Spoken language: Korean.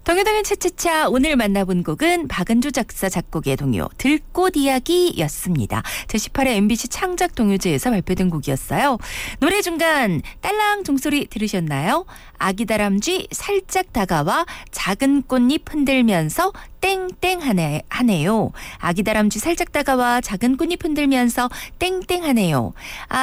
동요동요 차차차 오늘 만나본 곡은 박은주 작사 작곡의 동요 들꽃 이야기였습니다. 제18회 MBC 창작 동요제에서 발표된 곡이었어요. 노래 중간 딸랑 종소리 들으셨나요? 아기다람쥐 살짝 다가와 작은 꽃잎 흔들면서 땡땡 하네요. 아기다람쥐 살짝 다가와 작은 꽃잎 흔들면서 땡땡 하네요.